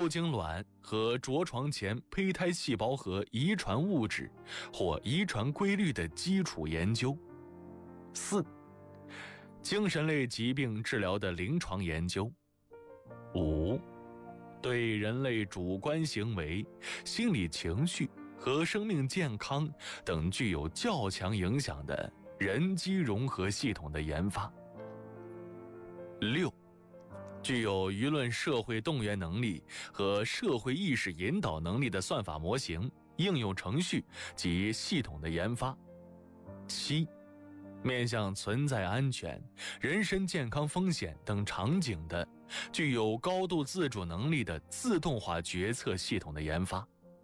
受精卵和着床前胚胎细胞和遗传物质或遗传规律的基础研究。4. 精神类疾病治疗的临床研究。5. 对人类主观行为、心理情绪和生命健康等具有较强影响的人机融合系统的研发。6. 具有舆论社会动员能力和社会意识引导能力的算法模型、应用程序及系统的研发。7. 面向存在安全、人身健康风险等场景的具有高度自主能力的自动化决策系统的研发。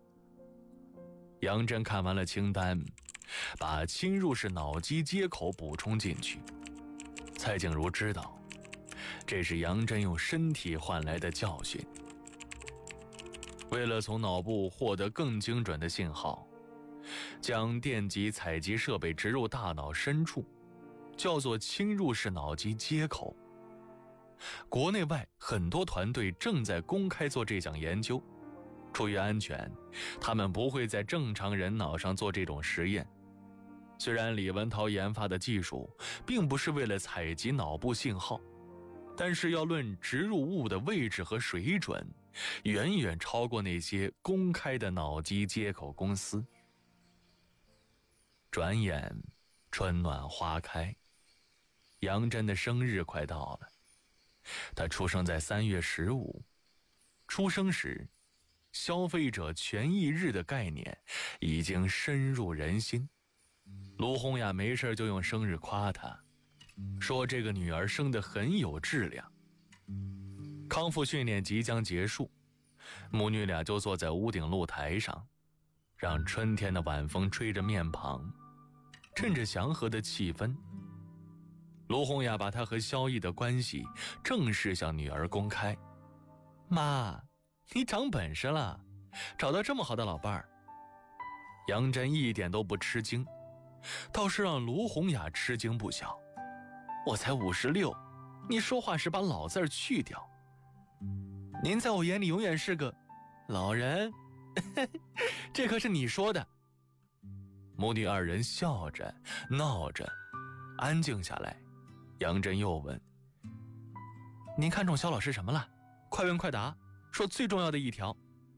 杨真看完了清单，把侵入式脑机接口补充进去。蔡静茹知道，这是杨真用身体换来的教训。为了从脑部获得更精准的信号，将电极采集设备植入大脑深处，叫做侵入式脑机接口。国内外很多团队正在公开做这项研究。出于安全，他们不会在正常人脑上做这种实验。虽然李文涛研发的技术并不是为了采集脑部信号，但是要论植入物的位置和水准，远远超过那些公开的脑机接口公司。转眼春暖花开，杨真的生日快到了。他出生在3月15，出生时消费者权益日的概念已经深入人心。卢洪雅没事就用生日夸他，说这个女儿生得很有质量。康复训练即将结束，母女俩就坐在屋顶露台上，让春天的晚风吹着面庞，趁着祥和的气氛，卢洪雅把她和萧逸的关系正式向女儿公开。妈，你长本事了，找到这么好的老伴儿。杨真一点都不吃惊，倒是让卢洪雅吃惊不小。我才56，你说话时把老字儿去掉。您在我眼里永远是个老人，这可是你说的。母女二人笑着闹着，安静下来。杨真又问：您看中肖老师什么了？快问快答，说最重要的一条。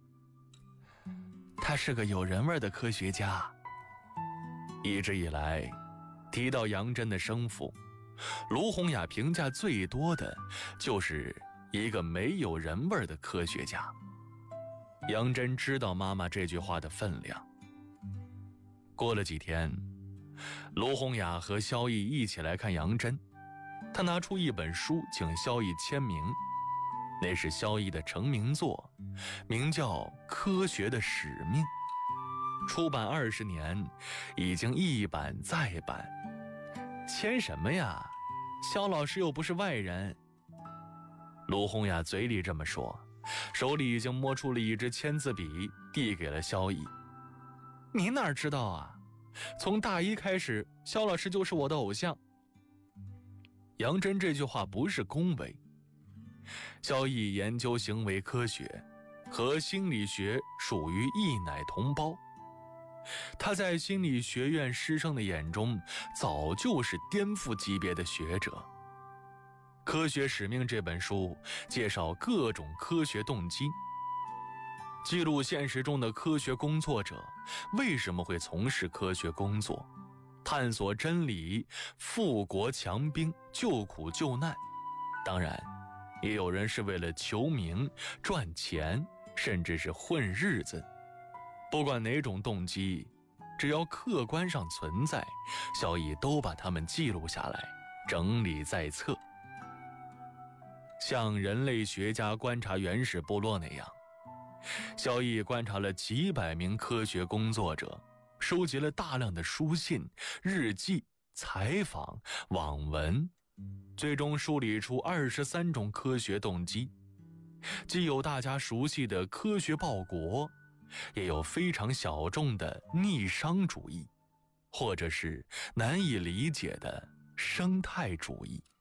他是个有人味的科学家。一直以来，提到杨真的生父，卢洪雅评价最多的就是一个没有人味的科学家。杨真知道妈妈这句话的分量。过了几天，卢洪雅和萧逸一起来看杨真，他拿出一本书请萧逸签名，那是萧逸的成名作，名叫《科学的使命》，出版20年，已经一版再版。签什么呀？萧老师又不是外人。卢洪雅嘴里这么说，手里已经摸出了一支签字笔，递给了萧逸。您哪知道啊？从大一开始，萧老师就是我的偶像。杨真这句话不是恭维。萧逸研究行为科学和心理学属于异奶同胞，他在心理学院师生的眼中早就是颠覆级别的学者。《科学使命》这本书介绍各种科学动机，记录现实中的科学工作者为什么会从事科学工作，探索真理，富国强兵，救苦救难。当然，也有人是为了求名、赚钱，甚至是混日子。不管哪种动机，只要客观上存在，萧逸都把它们记录下来，整理在册。像人类学家观察原始部落那样，萧逸观察了几百名科学工作者，收集了大量的书信、日记、采访、网文，最终梳理出23种科学动机，既有大家熟悉的科学报国，也有非常小众的逆商主义，或者是难以理解的生态主义。